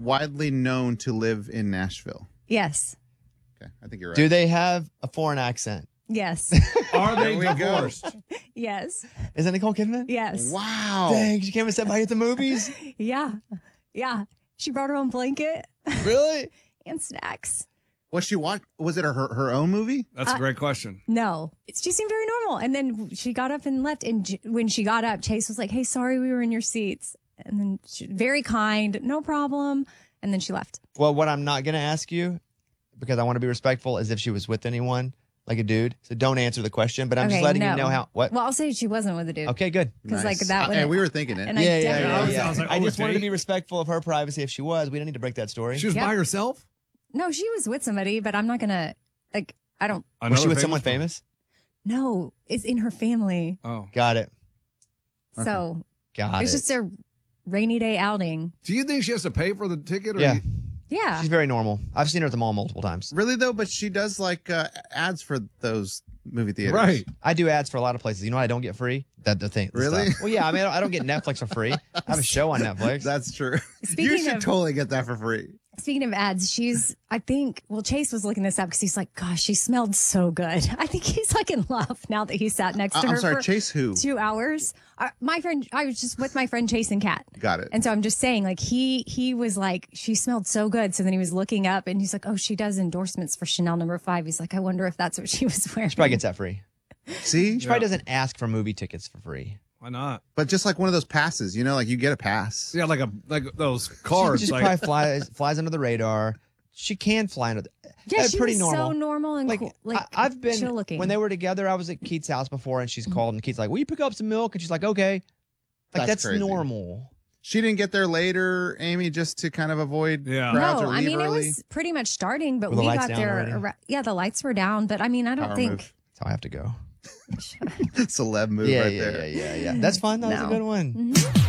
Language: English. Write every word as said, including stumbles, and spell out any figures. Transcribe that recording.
widely known to live in Nashville? Yes. Okay, I think you're right. Do they have a foreign accent? Yes. Are they There we go. divorced? Yes. Is that Nicole Kidman? Yes. Wow. Dang, she came and said by at the movies? Yeah. Yeah. She brought her own blanket Really? and snacks. Was she watch? Was it her her own movie? That's a great question. No, it's, she seemed very normal. And then she got up and left. And J- when she got up, Chase was like, "Hey, sorry, we were in your seats." And then she, very kind, no problem. And then she left. Well, what I'm not going to ask you, because I want to be respectful, is if she was with anyone, like a dude. So don't answer the question, but I'm Okay, just letting no. you know how. What? Well, I'll say she wasn't with a dude. Okay, good. Because Nice. like that Uh, would. and we were thinking it. And I Yeah, yeah, definitely- yeah, I was- yeah. I was like, I oh, just a wanted to date? be respectful of her privacy if she was. We don't need to break that story. She was Yep. by herself? No, she was with somebody, but I'm not gonna like. I don't. Was she Another with someone one? famous? No, it's in her family. Oh. Got it. So Got it's it. just a rainy day outing. Do you think she has to pay for the ticket? Or Yeah. you- Yeah. She's very normal. I've seen her at the mall multiple times. Really though, but she does like uh, ads for those movie theaters. Right. I do ads for a lot of places. You know what I don't get free? That the thing. the Really? stuff. Well, yeah. I mean, I don't, I don't get Netflix for free. I have a show on Netflix. That's true. you Speaking should of- totally get that for free. Speaking of ads, she's, I think, well, Chase was looking this up because he's like, gosh, she smelled so good. I think he's like in love now that he sat next I- to I'm her sorry, for Chase who? two hours. Uh, my friend, I was just with my friend Chase and Kat. Got it. And so I'm just saying, like, he he was like, she smelled so good. So then he was looking up and he's like, oh, she does endorsements for Chanel number five. He's like, I wonder if that's what she was wearing. She probably gets that free. See? She probably doesn't ask for movie tickets for free. Why not? But just like one of those passes, you know, like you get a pass. Yeah, like a like those She cards. just like, probably flies flies under the radar. She can fly under the Yeah, uh, she pretty was normal. so normal and Like, cool. Like, I, I've been chill looking. when they were together. I was at Keith's house before, and she's called, and Keith's like, "Will you pick up some milk?" And she's like, "Okay." Like That's that's, crazy. normal. She didn't get there later, Amy, just to kind of avoid Yeah. crowds No, or I leave mean, early. it was pretty much starting, but Were the we lights got down there. already? ar- yeah, the lights were down, but I mean, I don't Power think. move. That's how I have to go. Celeb move yeah, right yeah, there. yeah, yeah, yeah. That's fun. That was a No. good one. Mhm.